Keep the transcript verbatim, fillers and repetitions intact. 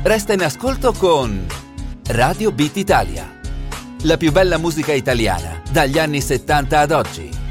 Resta in ascolto con Radio Beat Italia. La più bella musica italiana dagli anni settanta ad oggi.